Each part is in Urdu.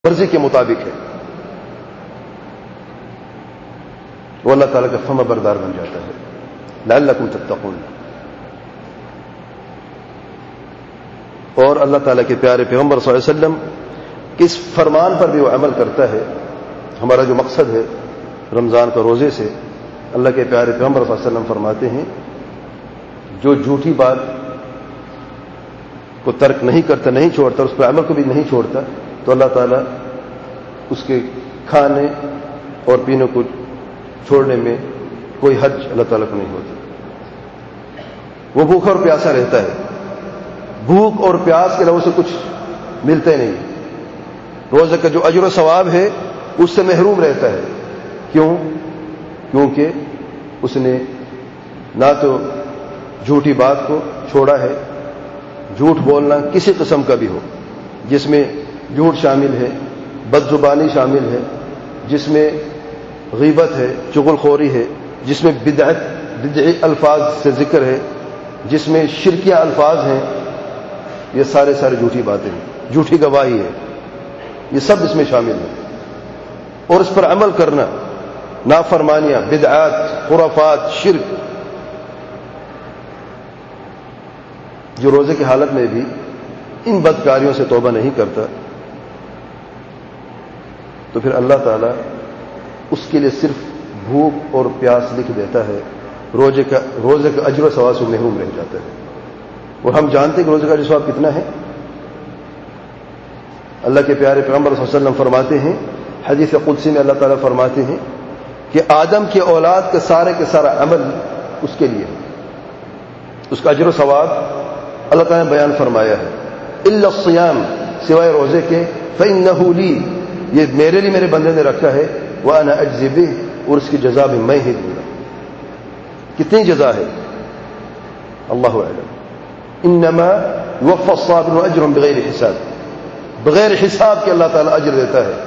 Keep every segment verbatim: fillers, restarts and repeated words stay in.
مرضی کے مطابق ہے وہ اللہ تعالیٰ کا فرما بردار بن جاتا ہے. لعلکم تتقون. اور اللہ تعالیٰ کے پیارے پیغمبر صلی اللہ علیہ وسلم کس فرمان پر بھی وہ عمل کرتا ہے. ہمارا جو مقصد ہے رمضان کا روزے سے، اللہ کے پیارے پیغمبر صلی اللہ علیہ وسلم فرماتے ہیں جو جھوٹی بات کو ترک نہیں کرتا، نہیں چھوڑتا، اس پر عمل کو بھی نہیں چھوڑتا، تو اللہ تعالیٰ اس کے کھانے اور پینے کو چھوڑنے میں کوئی حد اللہ تعالیٰ کو نہیں ہوتی. وہ بھوکا اور پیاسا رہتا ہے. بھوک اور پیاس کے علاوہ سے کچھ ملتا ہی نہیں. روزے کا جو اجر و ثواب ہے اس سے محروم رہتا ہے. کیوں؟ کیونکہ اس نے نہ تو جھوٹی بات کو چھوڑا ہے، جھوٹ بولنا کسی قسم کا بھی ہو، جس میں جھوٹ شامل ہے، بد زبانی شامل ہے، جس میں غیبت ہے، چغل خوری ہے، جس میں بدعت بدعی الفاظ سے ذکر ہے، جس میں شرکیہ الفاظ ہیں، یہ سارے سارے جھوٹی باتیں ہیں، جھوٹی گواہی ہے، یہ سب اس میں شامل ہیں. اور اس پر عمل کرنا، نافرمانیاں، بدعات، خرافات، شرک، جو روزے کی حالت میں بھی ان بدکاریوں سے توبہ نہیں کرتا، تو پھر اللہ تعالیٰ اس کے لیے صرف بھوک اور پیاس لکھ دیتا ہے، روزے کا روزے کا اجر و ثواب سے محروم رہ جاتا ہے. اور ہم جانتے ہیں کہ روزے کا اجر و ثواب کتنا ہے. اللہ کے پیارے پیغمبر صلی اللہ علیہ وسلم فرماتے ہیں، حدیث قدسی میں اللہ تعالیٰ فرماتے ہیں کہ آدم کی اولاد کا سارے کے سارا عمل اس کے لیے ہے، اس کا اجر و ثواب اللہ تعالیٰ نے بیان فرمایا ہے. الا الصیام، سوائے روزے کے، فإنہ لی، یہ میرے لیے میرے بندے نے رکھا ہے، وأنا أجزي به، اور اس کی جزا بھی میں ہی دوں گا. کتنی جزا ہے اللہ اعلم. انما يوفى الصابرون اجرهم بغیر حساب، بغیر حساب کے اللہ تعالیٰ اجر دیتا ہے.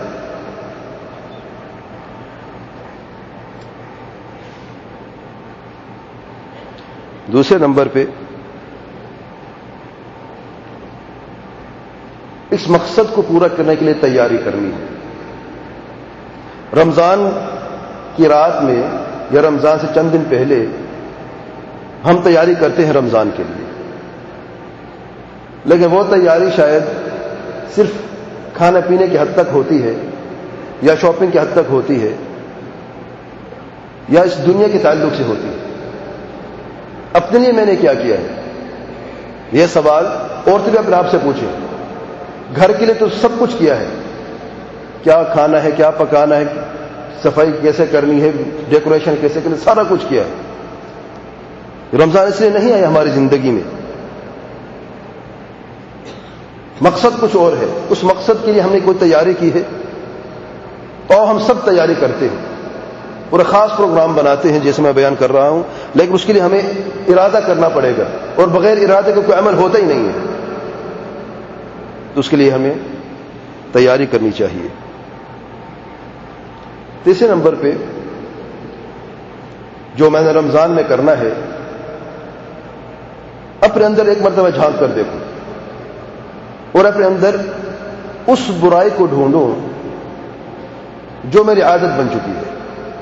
دوسرے نمبر پہ اس مقصد کو پورا کرنے کے لیے تیاری کرنی ہے. رمضان کی رات میں یا رمضان سے چند دن پہلے ہم تیاری کرتے ہیں رمضان کے لیے، لیکن وہ تیاری شاید صرف کھانا پینے کی حد تک ہوتی ہے، یا شاپنگ کی حد تک ہوتی ہے، یا اس دنیا کے تعلق سے ہوتی ہے. اپنے لیے میں نے کیا کیا ہے، یہ سوال عورتیں بھی اپنے آپ سے پوچھیں. گھر کے لیے تو سب کچھ کیا ہے، کیا کھانا ہے، کیا پکانا ہے، صفائی کیسے کرنی ہے، ڈیکوریشن کیسے کرنی ہے، سارا کچھ کیا ہے. رمضان اس لیے نہیں آیا ہماری زندگی میں، مقصد کچھ اور ہے. اس مقصد کے لیے ہم نے کوئی تیاری کی ہے، اور ہم سب تیاری کرتے ہیں اور خاص پروگرام بناتے ہیں جیسے میں بیان کر رہا ہوں، لیکن اس کے لیے ہمیں ارادہ کرنا پڑے گا، اور بغیر ارادے کا کوئی عمل ہوتا ہی نہیں ہے. تو اس کے لیے ہمیں تیاری کرنی چاہیے. تیسرے نمبر پہ جو میں نے رمضان میں کرنا ہے، اپنے اندر ایک مرتبہ جھانک کر دیکھوں اور اپنے اندر اس برائی کو ڈھونڈوں جو میری عادت بن چکی ہے.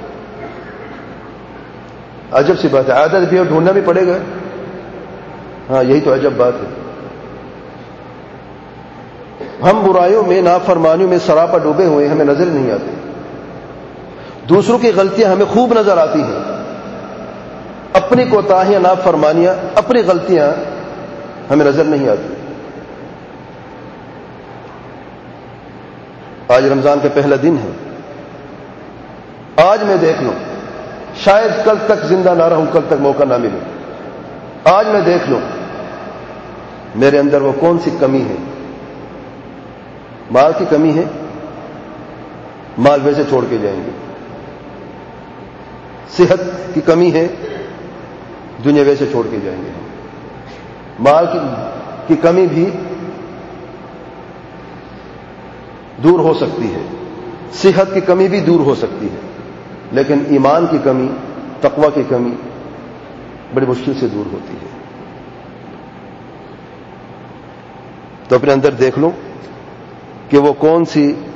عجب سی بات ہے، عادت بھی ہے، ڈھونڈنا بھی پڑے گا. ہاں یہی تو عجب بات ہے. ہم برائیوں میں، نافرمانیوں میں سراپا ڈوبے ہوئے، ہمیں نظر نہیں آتے. دوسروں کی غلطیاں ہمیں خوب نظر آتی ہیں، اپنی کوتاہیاں، نافرمانیاں، اپنی غلطیاں ہمیں نظر نہیں آتی. آج رمضان کا پہلا دن ہے. آج میں دیکھ لوں، شاید کل تک زندہ نہ رہوں، کل تک موقع نہ ملے. آج میں دیکھ لوں میرے اندر وہ کون سی کمی ہے. مال کی کمی ہے، مال ویسے چھوڑ کے جائیں گے. صحت کی کمی ہے، دنیا ویسے چھوڑ کے جائیں گے. مال کی کی کمی بھی دور ہو سکتی ہے، صحت کی کمی بھی دور ہو سکتی ہے، لیکن ایمان کی کمی، تقوی کی کمی بڑی مشکل سے دور ہوتی ہے. تو اپنے اندر دیکھ لوں کہ وہ کون سی